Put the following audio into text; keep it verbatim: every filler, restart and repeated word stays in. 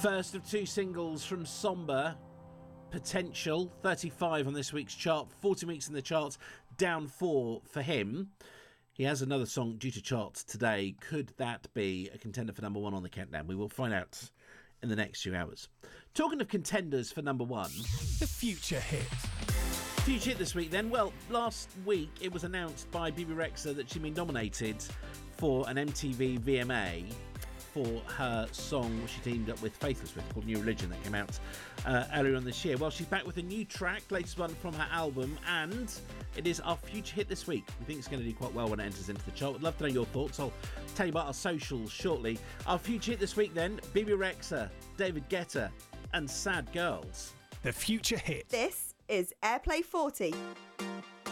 First of two singles from Somber, Potential, thirty-five on this week's chart, forty weeks in the charts, down four for him. He has another song due to charts today. Could that be a contender for number one on the countdown? We will find out in the next few hours. Talking of contenders for number one, the Future Hit. Future Hit this week then. Well, last week it was announced by Bebe Rexha that she'd been nominated for an M T V V M A for her song which she teamed up with Faithless with, called New Religion, that came out uh, earlier on this year. Well, she's back with a new track, latest one from her album, and it is our Future Hit this week. We think it's going to do quite well when it enters into the chart. Would love to know your thoughts. I'll tell you about our socials shortly. Our Future Hit this week then, Bebe Rexha, David Guetta and Sad Girls. The Future Hit. This is Airplay forty.